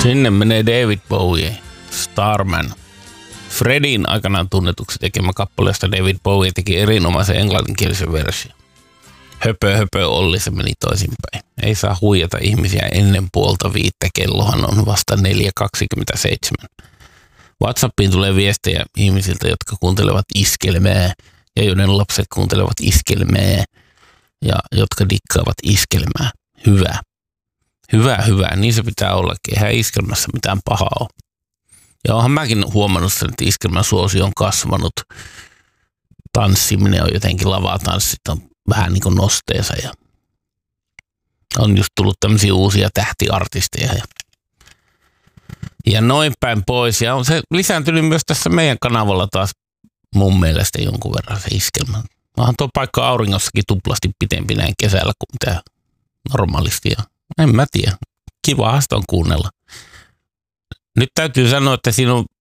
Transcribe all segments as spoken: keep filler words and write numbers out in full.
Sinne menee David Bowie, Starman. Fredin aikanaan tunnetuksi tekemä kappaleesta David Bowie teki erinomaisen englanninkielisen version. Höpö höpö Olli, se meni toisinpäin. Ei saa huijata ihmisiä ennen puolta viittä, kellohan on vasta neljä kaksikymmentäseitsemän. WhatsAppiin tulee viestejä ihmisiltä, jotka kuuntelevat iskelmää ja joiden lapset kuuntelevat iskelmää ja jotka dikkaavat iskelmää. Hyvä. Hyvä, hyvä. Niin se pitää ollakin. Eihän iskelmässä mitään pahaa ole. Ja oonhan mäkin huomannut sen, että iskelmän suosio on kasvanut. Tanssiminen on jotenkin, lavatanssit on vähän niin kuin nosteensa ja on just tullut tämmöisiä uusia tähtiartisteja ja, ja noin päin pois. Ja on se lisääntynyt myös tässä meidän kanavalla taas mun mielestä jonkun verran se iskelmä. Onhan tuo paikka auringossakin tuplasti pitempi näin kesällä kuin mitä normaalisti. Ja en mä tiedä. Kiva sitä on kuunnella. Nyt täytyy sanoa, että siinä on,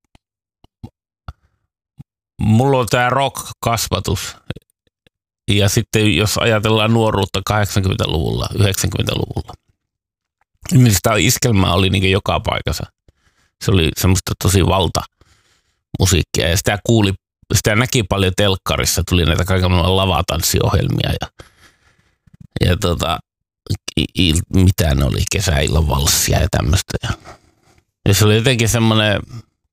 mulla on tää rock-kasvatus. Ja sitten jos ajatellaan nuoruutta kahdeksankymmentäluvulla, yhdeksänkymmentäluvulla, niin sitä iskelmää oli niin joka paikassa. Se oli semmoista tosi valtamusiikkia ja sitä kuuli, sitä näki paljon telkkarissa, tuli näitä kaikenlaisia lavatanssiohjelmia ja, ja tota, il, mitä ne oli, kesäillan valssia ja tämmöistä. Ja, ja se oli jotenkin semmoinen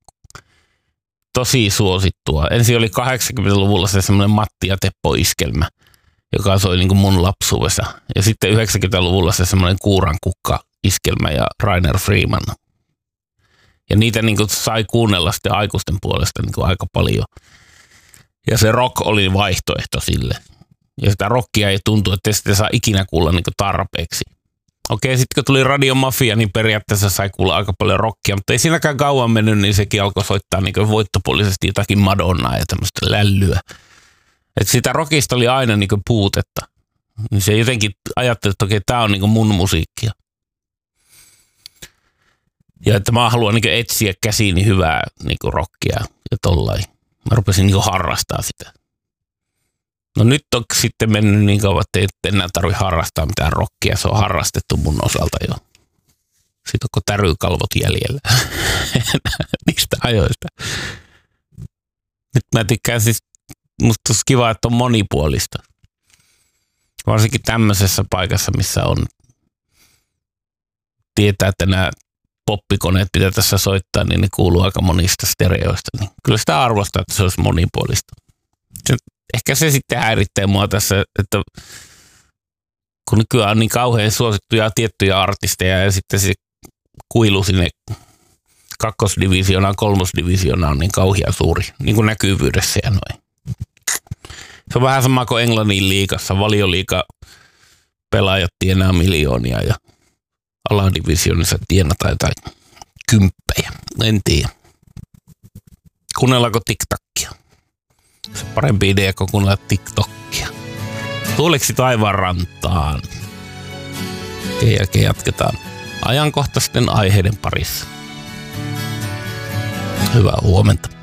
tosi suosittua. Ensin oli kahdeksankymmentäluvulla se semmoinen Matti ja Teppo-iskelmä, joka soi niin kuin mun lapsuudessa. Ja sitten yhdeksänkymmentäluvulla se semmoinen Kuurankukka-iskelmä ja Rainer Freeman. Ja niitä niin kuin sai kuunnella sitten aikuisten puolesta niin kuin aika paljon. Ja se rock oli vaihtoehto sille. Ja sitä rockia ei tuntu, että sitä saa ikinä kuulla niin kuin tarpeeksi. Okei, sitten kun tuli Radio Mafia, niin periaatteessa sai kuulla aika paljon rockia, mutta ei siinäkään kauan mennyt, niin sekin alkoi soittaa niin kuin voittopuolisesti jotakin Madonnaa ja tämmöistä lällyä. Että sitä rockista oli aina niin kuin puutetta. Niin se jotenkin ajatteli, että okei, tää on niin kuin mun musiikkia. Ja että mä haluan niin kuin etsiä käsiini hyvää niin kuin rockia ja tollain. Mä rupesin niin kuin harrastaa sitä. No nyt on sitten mennyt niin kauan, että ei enää tarvitse harrastaa mitään rockia. Se on harrastettu mun osalta jo. Siitä onko tärykalvot jäljellä niistä ajoista. Nyt mä tykkään siis, musta olisi kiva, että on monipuolista. Varsinkin tämmöisessä paikassa, missä on, tietää, että nämä poppikoneet, mitä tässä soittaa, niin ne kuuluu aika monista stereoista. Niin kyllä sitä arvostaa, että se olisi monipuolista. Se, ehkä se sitten häiritsee mua tässä, että kun nykyään on niin kauhean suosittuja tiettyjä artisteja ja sitten se kuilu sinne kakkosdivisioonaan, kolmosdivisioonaan on niin kauhean suuri, niin kuin näkyvyydessä ja noin. Se on vähän sama kuin Englannin liigassa. Valioliiga pelaajat tienaa miljoonia ja aladivisioonissa tienataan jotain kymppejä. En tiedä. Kuunnellaanko TikTokia? Se on parempi idea kuin kuunnella TikTokia. Tuuleksi taivaan rantaan. Sen jälkeen jatketaan ajankohtaisten aiheiden parissa. Hyvää huomenta.